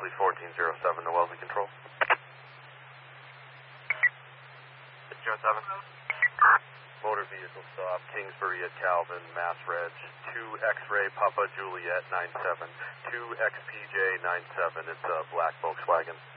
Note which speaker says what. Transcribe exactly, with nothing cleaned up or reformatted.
Speaker 1: Police fourteen zero seven to Wellesley Control. zero seven. Motor vehicle stop, Kingsbury at Calvin, Mass Reg, two X-Ray Papa Juliet nine seven, two X P J nine seven, it's a black Volkswagen.